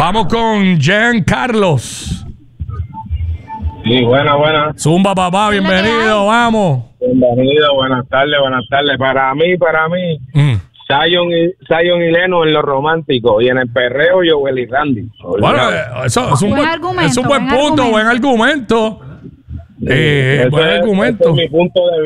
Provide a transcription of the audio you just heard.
Vamos con Jean Carlos. Sí, buena. Zumba, papá, bienvenido, vamos. Bienvenido, buenas tardes. Para mí, Zion y Leno en lo romántico y en el perreo Joel y Randy. Bueno, eso es un buen argumento, punto, buen argumento. Ese Buen argumento. es mi punto de vista.